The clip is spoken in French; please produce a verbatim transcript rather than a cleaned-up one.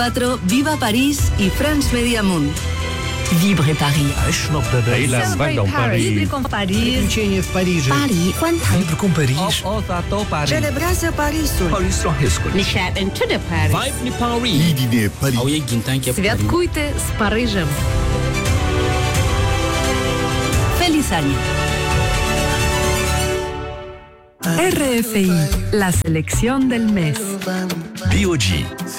cuatro, Viva París y France Media Monde. Vibre Paris. اشنط دبي Celebrate Paris. Vibre con Paris. Приключения в Париже. Paris. Vibre con Paris. Celebrează Parisul. Paris Rohesco. Нещата de Paris. Vibe ni Paris. Idine Paris. Au je gintanke Святкуйте с Парижем. Feliz año. R F I, la selección del mes. B O G.